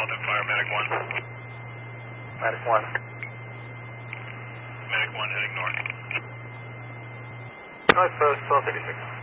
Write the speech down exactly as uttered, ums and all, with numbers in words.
Alden Fire, Medic one. Medic one. Medic one heading north. North, uh, twelve thirty-six.